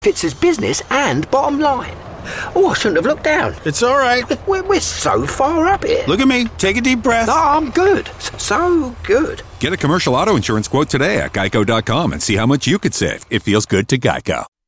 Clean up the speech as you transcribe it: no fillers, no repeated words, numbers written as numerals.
Fits as business and bottom line. Oh, I shouldn't have looked down. It's all right. We're so far up here. Look at me. Take a deep breath. No, I'm good. So good. Get a commercial auto insurance quote today at Geico.com and see how much you could save. It feels good to Geico.